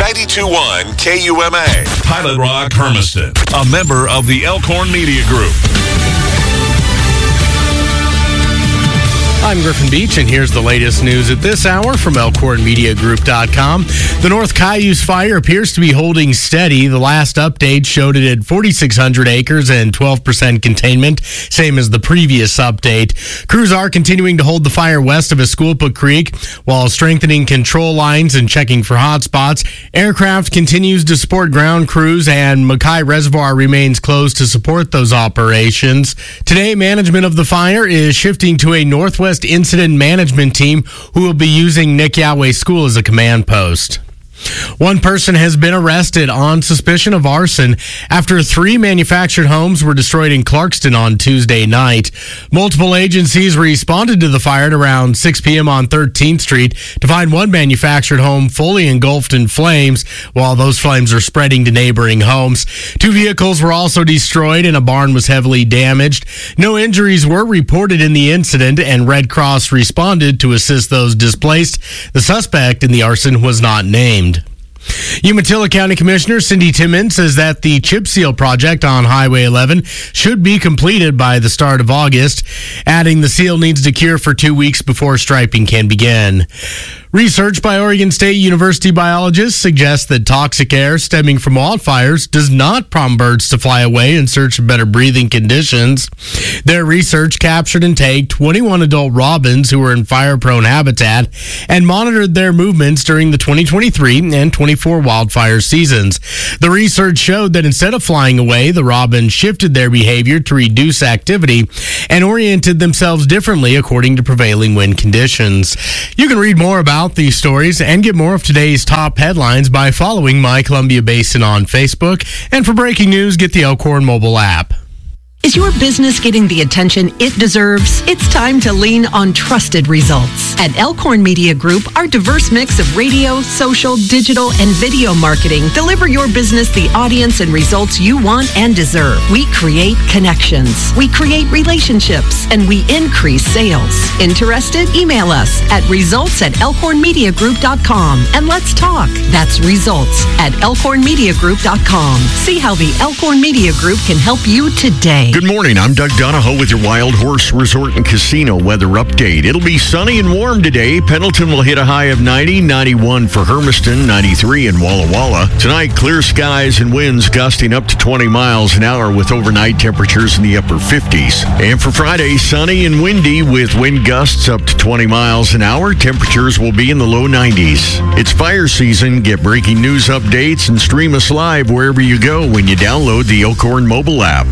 92.1 KUMA. Pilot Rock Hermiston, a member of the Elkhorn Media Group. I'm Griffin Beach, and here's the latest news at this hour from ElkhornMediaGroup.com. The North Cayuse fire appears to be holding steady. The last update showed it at 4,600 acres and 12% containment, same as the previous update. Crews are continuing to hold the fire west of Esculpa Creek while strengthening control lines and checking for hot spots. Aircraft continues to support ground crews, and Mackay Reservoir remains closed to support those operations. Today, management of the fire is shifting to a Northwest Incident Management Team who will be using Nick Yahweh School as a command post. One person has been arrested on suspicion of arson after 3 manufactured homes were destroyed in Clarkston on Tuesday night. Multiple agencies responded to the fire at around 6 p.m. on 13th Street to find one manufactured home fully engulfed in flames, while those flames are spreading to neighboring homes. 2 vehicles were also destroyed and a barn was heavily damaged. No injuries were reported in the incident, and Red Cross responded to assist those displaced. The suspect in the arson was not named. Umatilla County Commissioner Cindy Timmons says that the chip seal project on Highway 11 should be completed by the start of August, adding the seal needs to cure for 2 weeks before striping can begin. Research by Oregon State University biologists suggests that toxic air stemming from wildfires does not prompt birds to fly away in search of better breathing conditions. Their research captured and tagged 21 adult robins who were in fire-prone habitat and monitored their movements during the 2023 and 24 wildfire seasons. The research showed that instead of flying away, the robins shifted their behavior to reduce activity and oriented themselves differently according to prevailing wind conditions. You can read more about these stories and get more of today's top headlines by following My Columbia Basin on Facebook. And for breaking news, get the Elkhorn mobile app. Is your business getting the attention it deserves? It's time to lean on trusted results. At Elkhorn Media Group, our diverse mix of radio, social, digital, and video marketing deliver your business the audience and results you want and deserve. We create connections, we create relationships, and we increase sales. Interested? Email us at results@elkhornmediagroup.com and let's talk. That's results@elkhornmediagroup.com. See how the Elkhorn Media Group can help you today. Good morning. I'm Doug Donahoe with your Wild Horse Resort and Casino weather update. It'll be sunny and warm today. Pendleton will hit a high of 90, 91 for Hermiston, 93 in Walla Walla. Tonight, clear skies and winds gusting up to 20 miles an hour with overnight temperatures in the upper 50s. And for Friday, sunny and windy with wind gusts up to 20 miles an hour. Temperatures will be in the low 90s. It's fire season. Get breaking news updates and stream us live wherever you go when you download the Elkhorn mobile app.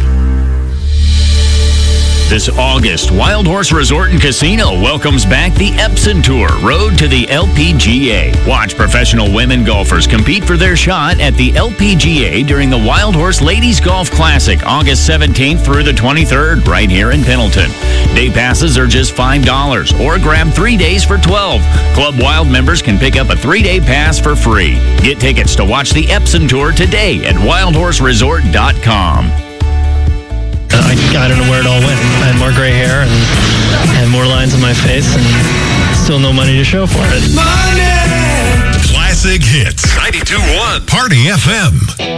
This August, Wild Horse Resort and Casino welcomes back the Epson Tour, Road to the LPGA. Watch professional women golfers compete for their shot at the LPGA during the Wild Horse Ladies Golf Classic, August 17th through the 23rd, right here in Pendleton. Day passes are just $5, or grab 3 days for $12. Club Wild members can pick up a 3-day pass for free. Get tickets to watch the Epson Tour today at wildhorseresort.com. I don't know where it all went. I had more gray hair and more lines on my face and still no money to show for it. Classic Hits 92.1 Party FM.